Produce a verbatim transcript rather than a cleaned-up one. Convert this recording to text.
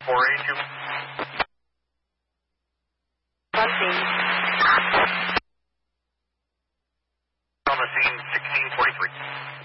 four eighty-two. On scene. On the scene, sixteen forty-three.